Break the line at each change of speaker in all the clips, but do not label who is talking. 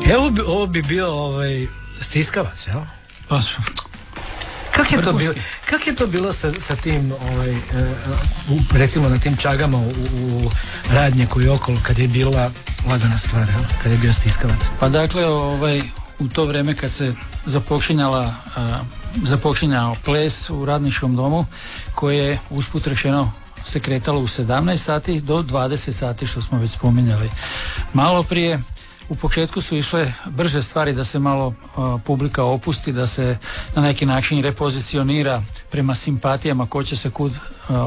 Evo ovo bi bio stiskavac, jel?
Pa,
Kak je to bilo sa tim, recimo na tim čagama u Radnjaku i okolo, kad je bila lagana stvar, kad je bio stiskavac?
Pa dakle, u to vrijeme kad se započinjao ples u Radničkom domu, koje je usput rečeno se kretalo u 17 sati do 20 sati, što smo već spominjali malo prije. U početku su išle brže stvari da se malo publika opusti, da se na neki način repozicionira prema simpatijama ko će se kud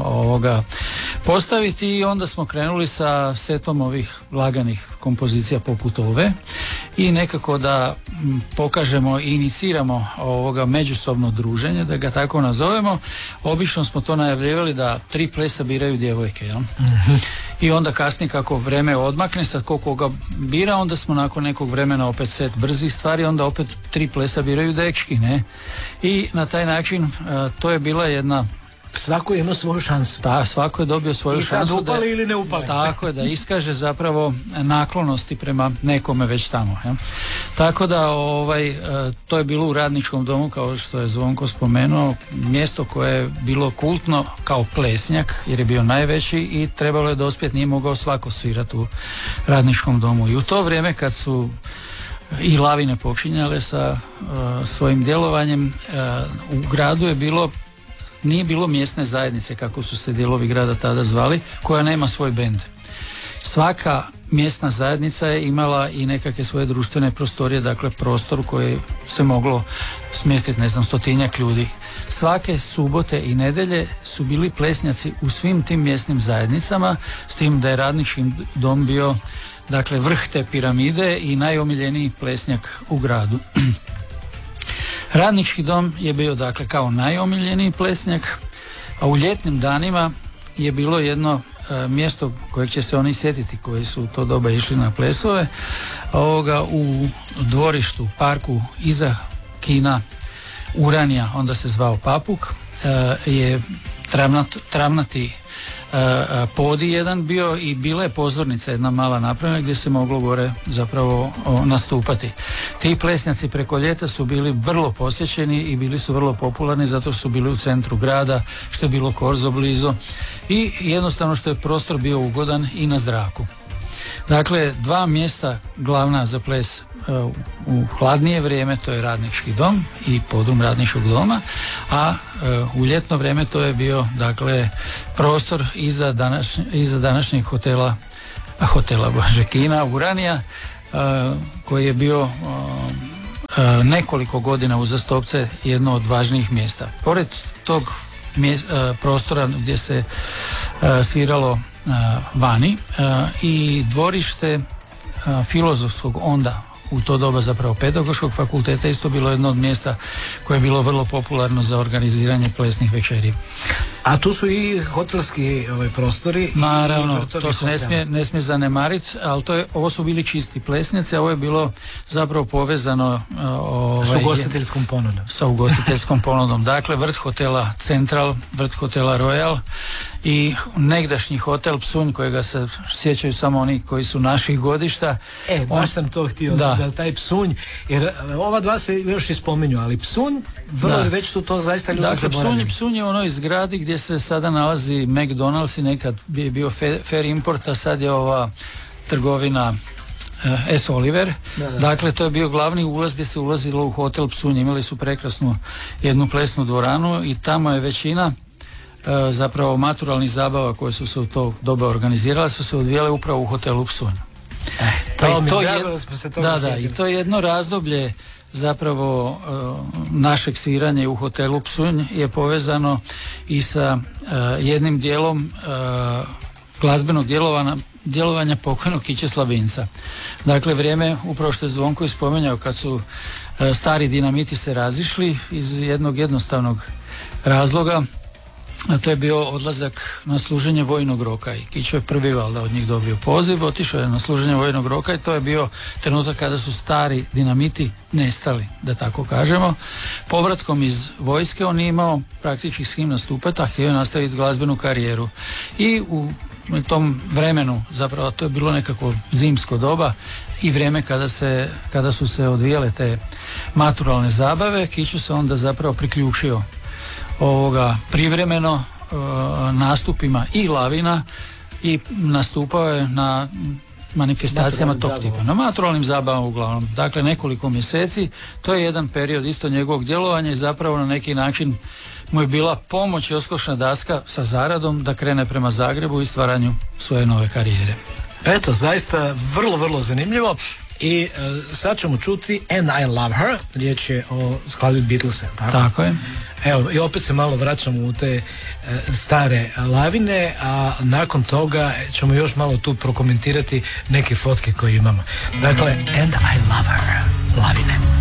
postaviti, i onda smo krenuli sa setom ovih laganih kompozicija poput ove i nekako da pokažemo i iniciramo međusobno druženje, da ga tako nazovemo. Obično smo to najavljivali da 3 plesa biraju djevojke, jel? Mm-hmm. I onda kasnije kako vreme odmakne, sad koga bira, onda smo nakon nekog vremena opet set brzih stvari, onda opet 3 plesa biraju dečki, ne? I na taj način to je bila jedna...
Svako je imao svoju šansu.
Da, svako je dobio svoju šansu.
I sad upali ili ne upali.
Tako je, da iskaže zapravo naklonosti prema nekome već tamo. Ja? Tako da to je bilo u Radničkom domu, kao što je Zvonko spomenuo, mjesto koje je bilo kultno kao plesnjak, jer je bio najveći i trebalo je dospjeti, nije mogao svako svirati u Radničkom domu. I u to vrijeme kad su i lavine počinjale sa svojim djelovanjem, u gradu nije bilo mjesne zajednice, kako su se dijelovi grada tada zvali, koja nema svoj bend. Svaka mjesna zajednica je imala i nekakve svoje društvene prostorije, dakle prostor u koji se moglo smjestiti 100-tinjak ljudi. Svake subote i nedjelje su bili plesnjaci u svim tim mjesnim zajednicama, s tim da je Radnički dom bio, dakle, vrh te piramide i najomiljeniji plesnjak u gradu. Radnički dom je bio, dakle, kao najomiljeniji plesnjak, a u ljetnim danima je bilo jedno mjesto kojeg će se oni sjetiti koji su u to doba išli na plesove, u dvorištu, parku iza kina Uranija, onda se zvao Papuk, je travnati podij jedan bio i bila je pozornica jedna mala napravljena gdje se moglo gore zapravo nastupati. Ti plesnjaci preko ljeta su bili vrlo posjećeni i bili su vrlo popularni zato što su bili u centru grada, što je bilo korzo blizu i jednostavno što je prostor bio ugodan i na zraku. Dakle, 2 mjesta glavna za ples u hladnije vrijeme, to je Radnički dom i podrum Radničkog doma, a u ljetno vrijeme to je bio, dakle, prostor iza današnjeg hotela Kina Uranija, koji je bio nekoliko godina uzastopce jedno od važnijih mjesta. Pored tog prostora gdje se sviralo vani i dvorište filozofskog, onda u to doba zapravo pedagoškog fakulteta, isto bilo jedno od mjesta koje je bilo vrlo popularno za organiziranje plesnih večeri.
A tu su i hotelski prostori.
Naravno, to se ne smije zanemariti, ali ovo su bili čisti plesnice, a ovo je bilo zapravo povezano
s ugostiteljskom ponudom.
Sa ugostiteljskom ponudom. Dakle, vrt hotela Central, vrt hotela Royal i negdašnji hotel Psunj, kojega se sjećaju samo oni koji su naših godišta.
Baš sam to htio, da taj Psunj, jer ova dva se još i spominju, ali Psunj, već su to zaista ljudi zaboravili.
Dakle, Psunj je u onoj zgradi gdje se sada nalazi McDonald's i nekad je bio Fair Import, a sad je ova trgovina S. Oliver. Da. Dakle, to je bio glavni ulaz gdje se ulazilo u hotel Psunj. Imali su prekrasnu jednu plesnu dvoranu i tamo je većina zapravo maturalnih zabava koje su se u to doba organizirale su se odvijale upravo u hotelu Psunj. I to je jedno razdoblje zapravo našeg sviranja u hotelu Psunj je povezano i sa jednim dijelom glazbenog djelovanja pokojnog Kiće Slavinca. Dakle, vrijeme, upravo što je Zvonko spomenuo, kad su stari dinamiti se razišli iz jednog jednostavnog razloga, a to je bio odlazak na služenje vojnog roka i Kićo je prvi valjda od njih dobio poziv, otišao je na služenje vojnog roka i to je bio trenutak kada su stari dinamiti nestali, da tako kažemo. Povratkom iz vojske on je imao praktički s kim nastupati, a htio je nastaviti glazbenu karijeru i u tom vremenu, zapravo to je bilo nekako zimsko doba i vrijeme kada su se odvijale te maturalne zabave, Kiću se onda zapravo priključio privremeno nastupima i Lavina i nastupao je na manifestacijama tog tipa, na maturalnim zabavama uglavnom. Dakle, nekoliko mjeseci, to je jedan period isto njegovog djelovanja i zapravo na neki način mu je bila pomoć i odskočna daska sa zaradom da krene prema Zagrebu i stvaranju svoje nove karijere.
Eto, zaista vrlo, vrlo zanimljivo. I sad ćemo čuti And I Love Her, riječ je o skladbi Beatlesa.
Tako je.
Evo, i opet se malo vraćamo u te stare Lavine, a nakon toga ćemo još malo tu prokomentirati neke fotke koje imamo. Dakle, And I Love Her, Lavine.